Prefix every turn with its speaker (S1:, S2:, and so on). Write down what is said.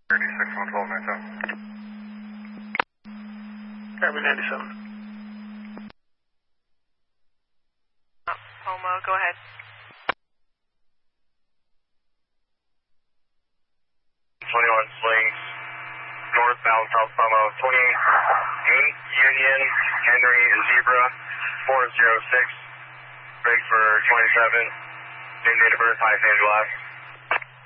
S1: 36-112-97.
S2: Carbon 97.
S3: Homo, go ahead.
S4: Slings, northbound South Pomo, 28 Union, Henry, Zebra, 406, break for 27, same date of birth, High San July.